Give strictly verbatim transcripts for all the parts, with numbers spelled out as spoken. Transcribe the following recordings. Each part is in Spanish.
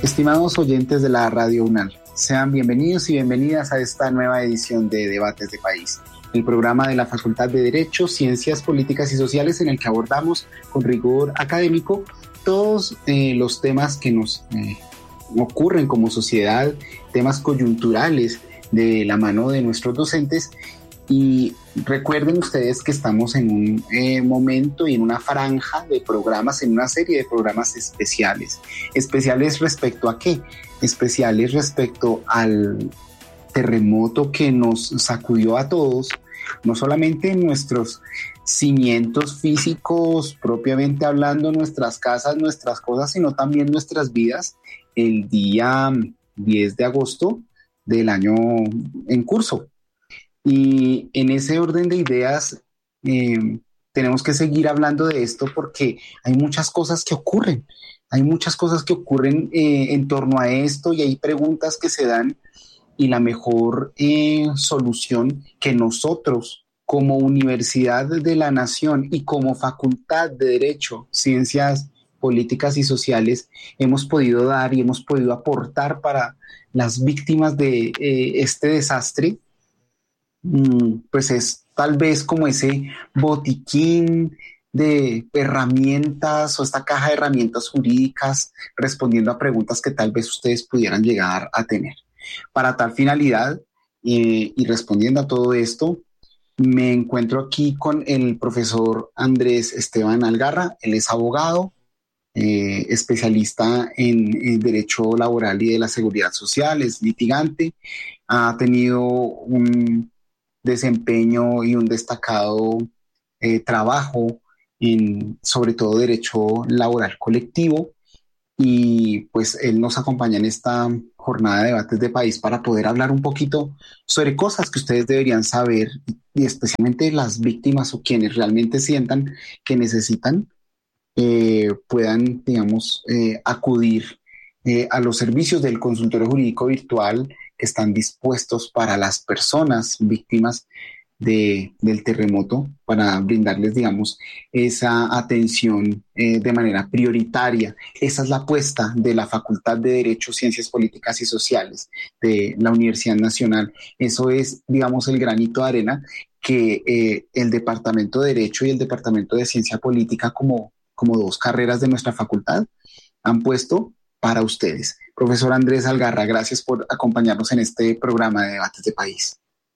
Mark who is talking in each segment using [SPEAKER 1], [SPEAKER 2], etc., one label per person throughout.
[SPEAKER 1] Estimados oyentes de la Radio UNAL, sean bienvenidos y bienvenidas a esta nueva edición de Debates de País, el programa de la Facultad de Derecho, Ciencias Políticas y Sociales en el que abordamos con rigor académico todos eh, los temas que nos eh, ocurren como sociedad, temas coyunturales de la mano de nuestros docentes. Y recuerden ustedes que estamos en un eh, momento y en una franja de programas, en una serie de programas especiales. ¿Especiales respecto a qué? Especiales respecto al terremoto que nos sacudió a todos, no solamente en nuestros cimientos físicos, propiamente hablando, nuestras casas, nuestras cosas, sino también nuestras vidas, el día diez de agosto del año en curso. Y en ese orden de ideas eh, tenemos que seguir hablando de esto porque hay muchas cosas que ocurren, hay muchas cosas que ocurren eh, en torno a esto y hay preguntas que se dan y la mejor eh, solución que nosotros como Universidad de la Nación y como Facultad de Derecho, Ciencias Políticas y Sociales hemos podido dar y hemos podido aportar para las víctimas de eh, este desastre, pues es tal vez como ese botiquín de herramientas o esta caja de herramientas jurídicas respondiendo a preguntas que tal vez ustedes pudieran llegar a tener. Para tal finalidad eh, y respondiendo a todo esto, me encuentro aquí con el profesor Andrés Esteban Algarra. Él es abogado, eh, especialista en, en Derecho Laboral y de la Seguridad Social, es litigante, ha tenido un desempeño y un destacado eh, trabajo en sobre todo derecho laboral colectivo, y pues él nos acompaña en esta jornada de debates de país para poder hablar un poquito sobre cosas que ustedes deberían saber y especialmente las víctimas o quienes realmente sientan que necesitan eh, puedan, digamos, eh, acudir eh, a los servicios del consultorio jurídico virtual que están dispuestos para las personas víctimas de, del terremoto, para brindarles, digamos, esa atención eh, de manera prioritaria. Esa es la apuesta de la Facultad de Derecho, Ciencias Políticas y Sociales de la Universidad Nacional. Eso es, digamos, el granito de arena que eh, el Departamento de Derecho y el Departamento de Ciencia Política, como, como dos carreras de nuestra facultad, han puesto para ustedes. Profesor Andrés Algarra, gracias por acompañarnos en este programa de Debates de País.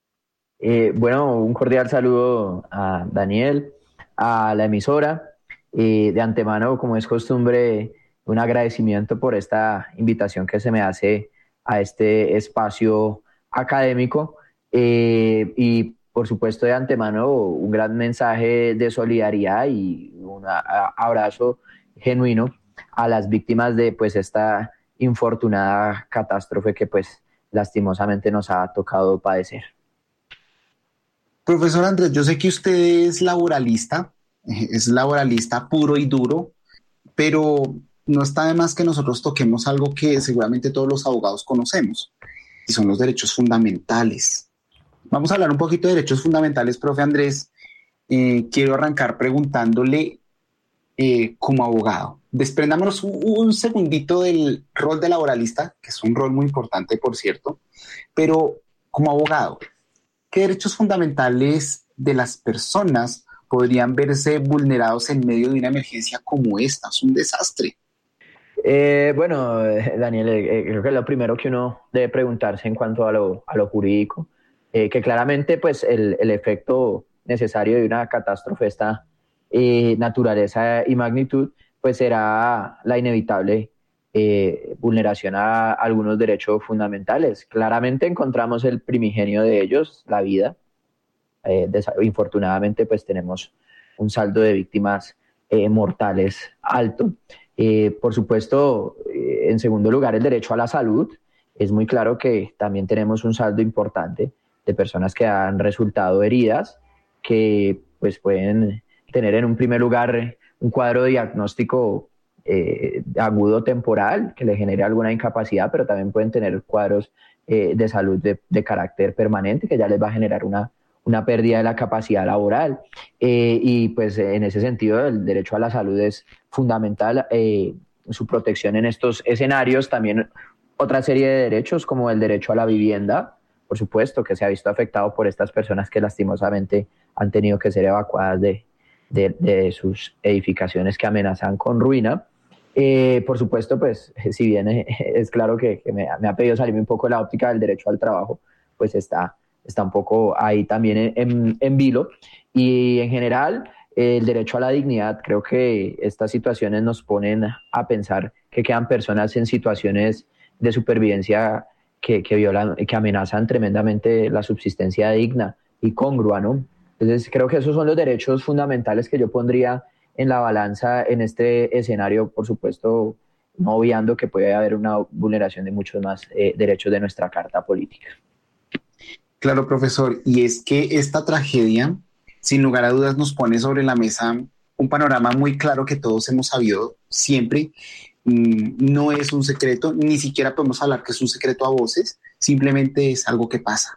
[SPEAKER 2] Eh, bueno, un cordial saludo a Daniel, a la emisora. Eh, de antemano, como es costumbre, un agradecimiento por esta invitación que se me hace a este espacio académico. Eh, y, por supuesto, de antemano, un gran mensaje de solidaridad y un abrazo genuino a las víctimas de pues esta infortunada catástrofe que pues lastimosamente nos ha tocado padecer.
[SPEAKER 1] Profesor Andrés, yo sé que usted es laboralista, es laboralista puro y duro, pero no está de más que nosotros toquemos algo que seguramente todos los abogados conocemos, y son los derechos fundamentales. Vamos a hablar un poquito de derechos fundamentales, profe Andrés. Eh, quiero arrancar preguntándole eh, como abogado. Desprendámonos un, un segundito del rol de laboralista, que es un rol muy importante, por cierto, pero como abogado, ¿qué derechos fundamentales de las personas podrían verse vulnerados en medio de una emergencia como esta? Es un desastre.
[SPEAKER 2] Eh, bueno, Daniel, eh, creo que es lo primero que uno debe preguntarse en cuanto a lo, a lo jurídico, eh, que claramente pues el, el efecto necesario de una catástrofe de esta eh, naturaleza y magnitud pues será la inevitable eh, vulneración a algunos derechos fundamentales. Claramente encontramos el primigenio de ellos, la vida. Eh, infortunadamente pues tenemos un saldo de víctimas eh, mortales alto. Eh, por supuesto, eh, en segundo lugar, el derecho a la salud. Es muy claro que también tenemos un saldo importante de personas que han resultado heridas, que pues pueden tener en un primer lugar un cuadro diagnóstico eh, agudo temporal que le genere alguna incapacidad, pero también pueden tener cuadros eh, de salud de, de carácter permanente que ya les va a generar una una pérdida de la capacidad laboral. Eh, y pues en ese sentido el derecho a la salud es fundamental, eh, su protección en estos escenarios. También otra serie de derechos, como el derecho a la vivienda, por supuesto, que se ha visto afectado por estas personas que lastimosamente han tenido que ser evacuadas de, de, de sus edificaciones que amenazan con ruina. Eh, por supuesto, pues, si bien es claro que, que me, me ha pedido salirme un poco de la óptica del derecho al trabajo, pues está, está un poco ahí también en, en, en vilo. Y en general, eh, el derecho a la dignidad, creo que estas situaciones nos ponen a pensar que quedan personas en situaciones de supervivencia que, que violan, que amenazan tremendamente la subsistencia digna y congrua, ¿no? Entonces, creo que esos son los derechos fundamentales que yo pondría en la balanza en este escenario, por supuesto, no obviando que puede haber una vulneración de muchos más eh, derechos de nuestra Carta Política.
[SPEAKER 1] Claro, profesor, y es que esta tragedia, sin lugar a dudas, nos pone sobre la mesa un panorama muy claro que todos hemos sabido siempre. No es un secreto, ni siquiera podemos hablar que es un secreto a voces, simplemente es algo que pasa.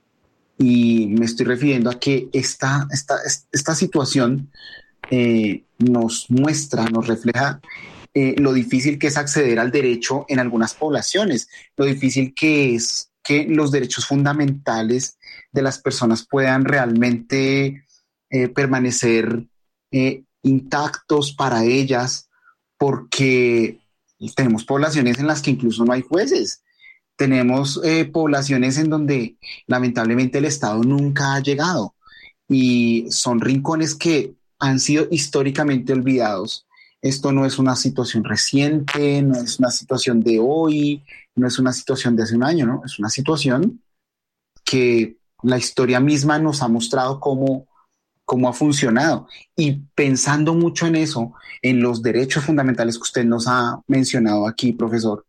[SPEAKER 1] Y me estoy refiriendo a que esta, esta, esta situación eh, nos muestra, nos refleja eh, lo difícil que es acceder al derecho en algunas poblaciones, lo difícil que es que los derechos fundamentales de las personas puedan realmente eh, permanecer eh, intactos para ellas, porque tenemos poblaciones en las que incluso no hay jueces. Tenemos eh, poblaciones en donde lamentablemente el Estado nunca ha llegado y son rincones que han sido históricamente olvidados. Esto no es una situación reciente, no es una situación de hoy, no es una situación de hace un año, ¿no? Es una situación que la historia misma nos ha mostrado cómo, cómo ha funcionado. Y pensando mucho en eso, en los derechos fundamentales que usted nos ha mencionado aquí, profesor,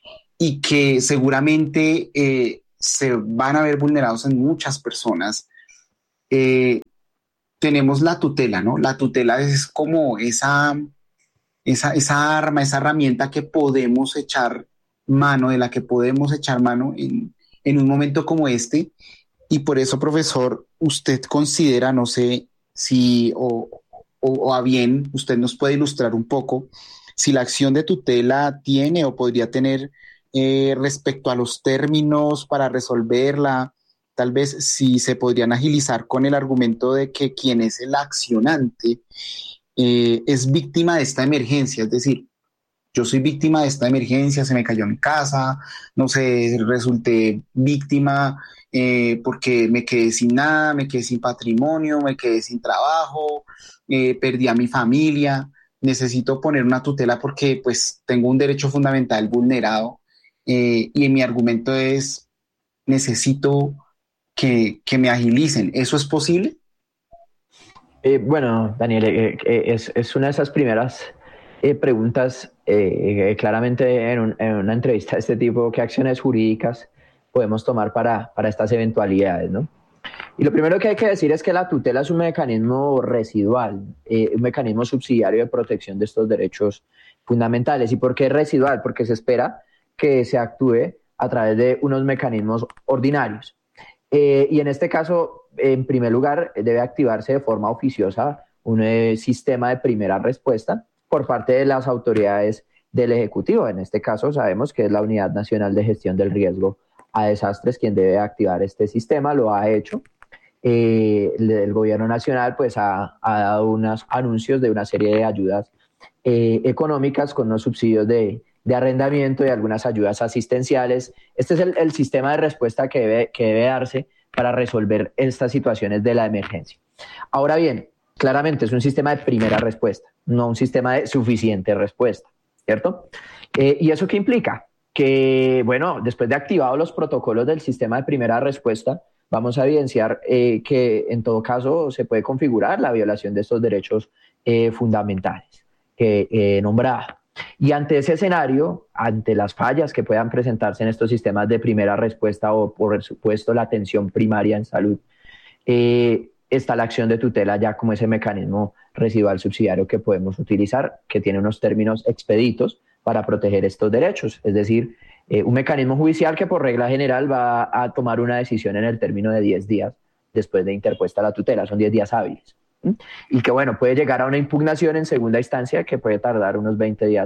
[SPEAKER 1] y que seguramente eh, se van a ver vulnerados en muchas personas, eh, tenemos la tutela, ¿no? La tutela es como esa, esa, esa arma, esa herramienta que podemos echar mano, de la que podemos echar mano en, en un momento como este. Y por eso, profesor, usted considera, no sé si o, o, o a bien, usted nos puede ilustrar un poco si la acción de tutela tiene o podría tener eh, respecto a los términos para resolverla, tal vez si se podrían agilizar con el argumento de que quien es el accionante eh, es víctima de esta emergencia, es decir, yo soy víctima de esta emergencia, se me cayó mi casa, no sé, resulté víctima eh, porque me quedé sin nada, me quedé sin patrimonio, me quedé sin trabajo, eh, perdí a mi familia, necesito poner una tutela porque pues tengo un derecho fundamental vulnerado eh, y mi argumento es necesito que, que me agilicen. ¿Eso es posible?
[SPEAKER 2] Eh, bueno, Daniel, eh, eh, es, es una de esas primeras eh, preguntas, eh, claramente en, un, en una entrevista de este tipo, ¿qué acciones jurídicas podemos tomar para, para estas eventualidades, ¿no? Y lo primero que hay que decir es que la tutela es un mecanismo residual, eh, un mecanismo subsidiario de protección de estos derechos fundamentales. ¿Y por qué es residual? Porque se espera que se actúe a través de unos mecanismos ordinarios. Eh, y en este caso, en primer lugar, debe activarse de forma oficiosa un eh, sistema de primera respuesta por parte de las autoridades del Ejecutivo. En este caso sabemos que es la Unidad Nacional de Gestión del Riesgo a Desastres quien debe activar este sistema, lo ha hecho. Eh, el, el gobierno nacional pues ha, ha dado unos anuncios de una serie de ayudas eh, económicas con unos subsidios de, de arrendamiento y algunas ayudas asistenciales. Este es el, el sistema de respuesta que debe, que debe darse para resolver estas situaciones de la emergencia. Ahora bien, claramente es un sistema de primera respuesta, no un sistema de suficiente respuesta, ¿cierto? Eh, ¿Y eso qué implica? Que, bueno, después de activados los protocolos del sistema de primera respuesta, vamos a evidenciar eh, que en todo caso se puede configurar la violación de estos derechos eh, fundamentales que he eh, nombrado. Y ante ese escenario, ante las fallas que puedan presentarse en estos sistemas de primera respuesta o por supuesto la atención primaria en salud, eh, está la acción de tutela ya como ese mecanismo residual subsidiario que podemos utilizar, que tiene unos términos expeditos para proteger estos derechos, es decir, eh, un mecanismo judicial que por regla general va a tomar una decisión en el término de diez días después de interpuesta la tutela, son diez días hábiles. ¿Mm? Y que bueno, puede llegar a una impugnación en segunda instancia que puede tardar unos veinte días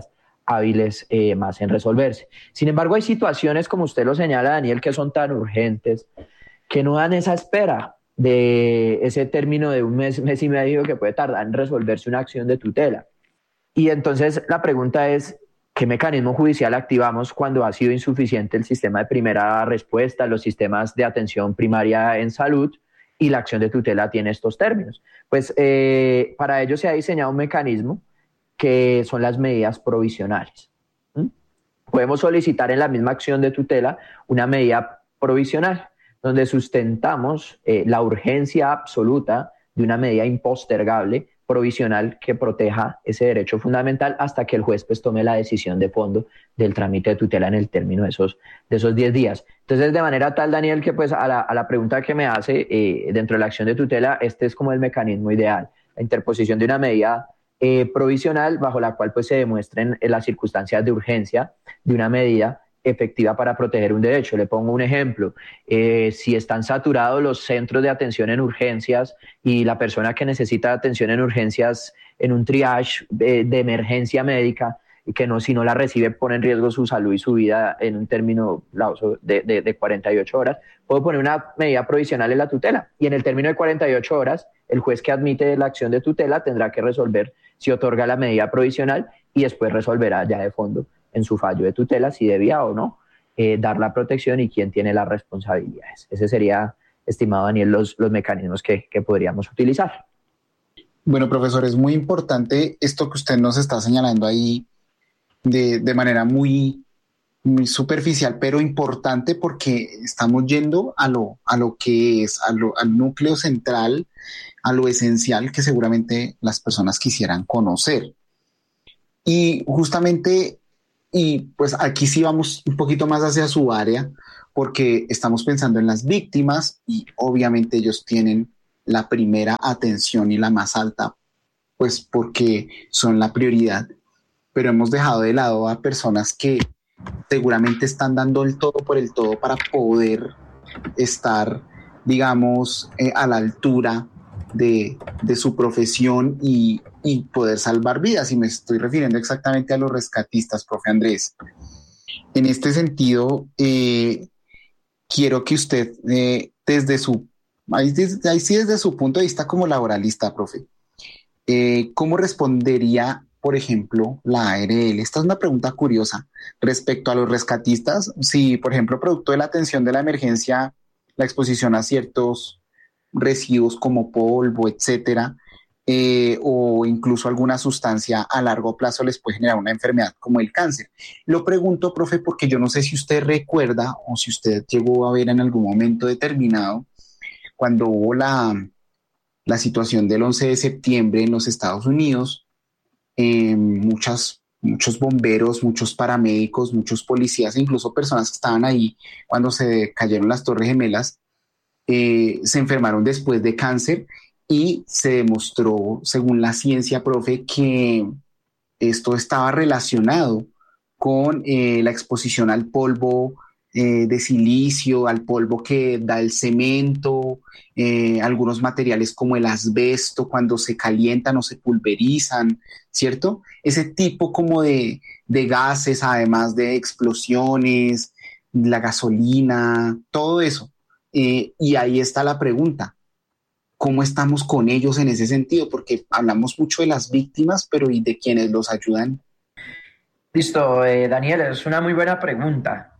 [SPEAKER 2] hábiles eh, más en resolverse. Sin embargo, hay situaciones, como usted lo señala, Daniel, que son tan urgentes que no dan esa espera de ese término de un mes, mes y medio que puede tardar en resolverse una acción de tutela. Y entonces la pregunta es, ¿qué mecanismo judicial activamos cuando ha sido insuficiente el sistema de primera respuesta, los sistemas de atención primaria en salud y la acción de tutela tiene estos términos? Pues eh, para ello se ha diseñado un mecanismo que son las medidas provisionales. ¿Mm? Podemos solicitar en la misma acción de tutela una medida provisional, donde sustentamos eh, la urgencia absoluta de una medida impostergable provisional que proteja ese derecho fundamental hasta que el juez pues tome la decisión de fondo del trámite de tutela en el término de esos de esos diez días. Entonces, de manera tal, Daniel, que pues a la, a la pregunta que me hace eh, dentro de la acción de tutela, este es como el mecanismo ideal, la interposición de una medida eh, provisional bajo la cual pues se demuestren eh, las circunstancias de urgencia de una medida efectiva para proteger un derecho. Le pongo un ejemplo. Eh, si están saturados los centros de atención en urgencias y la persona que necesita atención en urgencias en un triage de, de emergencia médica y que no, si no la recibe pone en riesgo su salud y su vida en un término de, de, de cuarenta y ocho horas, puedo poner una medida provisional en la tutela y en el término de cuarenta y ocho horas el juez que admite la acción de tutela tendrá que resolver si otorga la medida provisional y después resolverá ya de fondo en su fallo de tutela si debía o no eh, dar la protección y quién tiene las responsabilidades. Ese sería, estimado Daniel, los, los mecanismos que, que podríamos utilizar.
[SPEAKER 1] Bueno, profesor, es muy importante esto que usted nos está señalando ahí de, de manera muy, muy superficial, pero importante porque estamos yendo a lo, a lo que es, a lo, al núcleo central, a lo esencial que seguramente las personas quisieran conocer. Y justamente, y pues aquí sí vamos un poquito más hacia su área, porque estamos pensando en las víctimas y obviamente ellos tienen la primera atención y la más alta, pues porque son la prioridad, pero hemos dejado de lado a personas que seguramente están dando el todo por el todo para poder estar, digamos, eh, a la altura de, de su profesión y, y poder salvar vidas. Y me estoy refiriendo exactamente a los rescatistas, profe Andrés. En este sentido, eh, quiero que usted, eh, desde su, ahí, desde, ahí sí desde su punto de vista como laboralista, profe, eh, ¿cómo respondería, por ejemplo, la A R L? Esta es una pregunta curiosa respecto a los rescatistas. Si, por ejemplo, producto de la atención de la emergencia, la exposición a ciertos residuos como polvo, etcétera, eh, o incluso alguna sustancia a largo plazo les puede generar una enfermedad como el cáncer. Lo pregunto, profe, porque yo no sé si usted recuerda o si usted llegó a ver en algún momento determinado cuando hubo la, la situación del once de septiembre en los Estados Unidos, eh, muchas, muchos bomberos, muchos paramédicos, muchos policías e incluso personas que estaban ahí cuando se cayeron las Torres Gemelas, Eh, se enfermaron después de cáncer y se demostró, según la ciencia, profe, que esto estaba relacionado con eh, la exposición al polvo eh, de silicio, al polvo que da el cemento, eh, algunos materiales como el asbesto cuando se calientan o se pulverizan, ¿cierto? Ese tipo como de, de gases, además de explosiones, la gasolina, todo eso. Eh, y ahí está la pregunta, ¿cómo estamos con ellos en ese sentido? Porque hablamos mucho de las víctimas, pero ¿y de quienes los ayudan?
[SPEAKER 2] Listo, eh, Daniel, es una muy buena pregunta.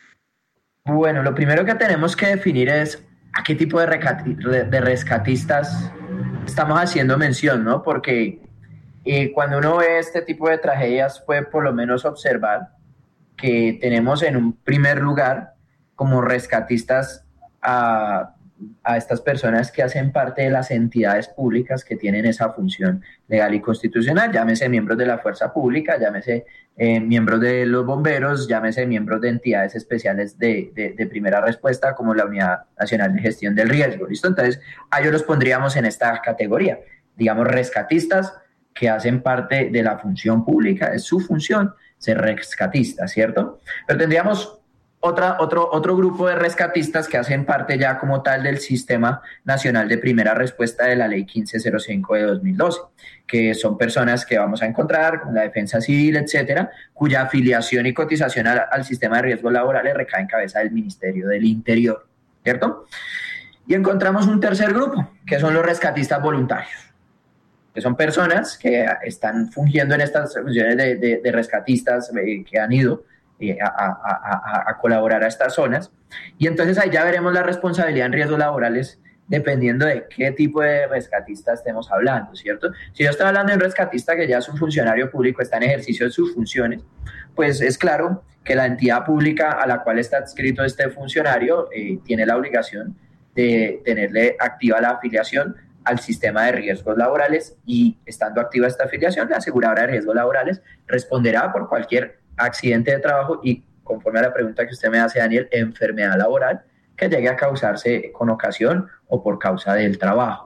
[SPEAKER 2] Bueno, lo primero que tenemos que definir es a qué tipo de, recati- de rescatistas estamos haciendo mención, ¿no? Porque eh, cuando uno ve este tipo de tragedias puede por lo menos observar que tenemos en un primer lugar como rescatistas a, a estas personas que hacen parte de las entidades públicas que tienen esa función legal y constitucional, llámese miembros de la fuerza pública, llámese eh, miembros de los bomberos, llámese miembros de entidades especiales de, de, de primera respuesta como la Unidad Nacional de Gestión del Riesgo, ¿listo? Entonces, a ellos los pondríamos en esta categoría, digamos rescatistas que hacen parte de la función pública, es su función ser rescatista, ¿cierto? Pero tendríamos Otra, otro, otro grupo de rescatistas que hacen parte ya como tal del Sistema Nacional de Primera Respuesta de la Ley quince cero cinco de dos mil doce, que son personas que vamos a encontrar con la defensa civil, etcétera, cuya afiliación y cotización al, al sistema de riesgos laborales recae en cabeza del Ministerio del Interior, ¿cierto? Y encontramos un tercer grupo, que son los rescatistas voluntarios, que son personas que están fungiendo en estas funciones de, de, de rescatistas eh, que han ido A, a, a, a colaborar a estas zonas, y entonces ahí ya veremos la responsabilidad en riesgos laborales dependiendo de qué tipo de rescatista estemos hablando, ¿cierto? Si yo estoy hablando de un rescatista que ya es un funcionario público, está en ejercicio de sus funciones, pues es claro que la entidad pública a la cual está adscrito este funcionario eh, tiene la obligación de tenerle activa la afiliación al sistema de riesgos laborales, y estando activa esta afiliación, la aseguradora de riesgos laborales responderá por cualquier accidente de trabajo y, conforme a la pregunta que usted me hace, Daniel, enfermedad laboral que llegue a causarse con ocasión o por causa del trabajo.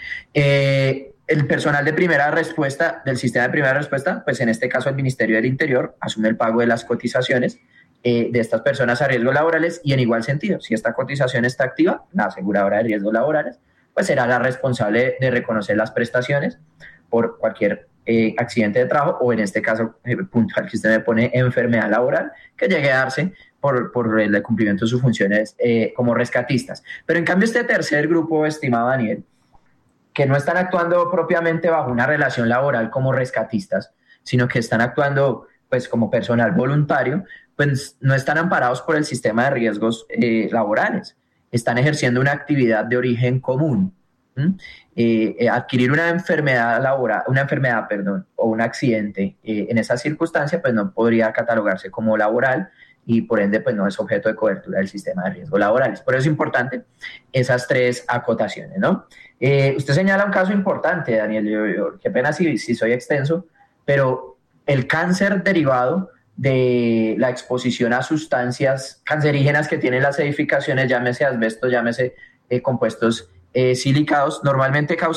[SPEAKER 2] Eh, el personal de primera respuesta, del sistema de primera respuesta, pues en este caso el Ministerio del Interior asume el pago de las cotizaciones eh, de estas personas a riesgos laborales, y en igual sentido, si esta cotización está activa, la aseguradora de riesgos laborales pues será la responsable de reconocer las prestaciones por cualquier Eh, accidente de trabajo, o en este caso eh, puntual que usted me pone, enfermedad laboral que llegue a darse por, por el cumplimiento de sus funciones eh, como rescatistas. Pero en cambio este tercer grupo, estimado Daniel, que no están actuando propiamente bajo una relación laboral como rescatistas, sino que están actuando pues como personal voluntario, pues no están amparados por el sistema de riesgos eh, laborales, están ejerciendo una actividad de origen común. Eh, eh, adquirir una enfermedad laboral, una enfermedad, perdón, o un accidente eh, en esa circunstancia, pues no podría catalogarse como laboral, y por ende, pues no es objeto de cobertura del sistema de riesgos laborales. Por eso es importante esas tres acotaciones, ¿no? Eh, usted señala un caso importante, Daniel, yo, yo, qué pena si, si soy extenso, pero el cáncer derivado de la exposición a sustancias cancerígenas que tienen las edificaciones, llámese asbesto, llámese eh, compuestos Eh, silicados, normalmente causan